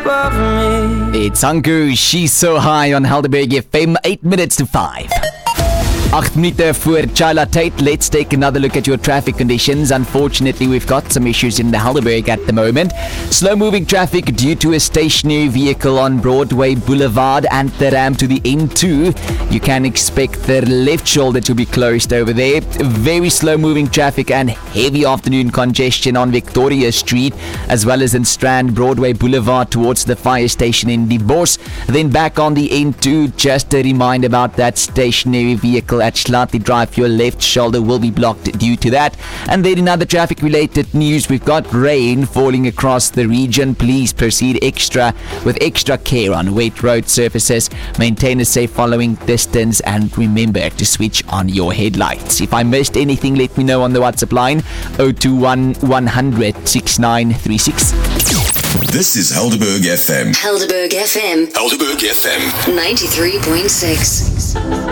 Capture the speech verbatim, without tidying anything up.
above me. It's Anku, She's So High on Helderberg F M, eight minutes to five. Acht minuten voor Chila Tate. Let's take another look at your traffic conditions. Unfortunately, we've got some issues in the Helderberg at the moment. Slow-moving traffic due to a stationary vehicle on Broadway Boulevard and the ramp to the N two. You can expect the left shoulder to be closed over there. Very slow-moving traffic and heavy afternoon congestion on Victoria Street, as well as in Strand Broadway Boulevard towards the fire station in Die Bosch. Then back on the N two, just a reminder about that stationary vehicle at Schlatte Drive. Your left shoulder will be blocked due to that. And then in other traffic related news, we've got rain falling across the region. Please proceed extra with extra care on wet road surfaces. Maintain a safe following distance and remember to switch on your headlights. If I missed anything, let me know on the WhatsApp line zero two one, one hundred, sixty-nine thirty-six. This is Helderberg F M. Helderberg F M. Helderberg F M. ninety-three point six.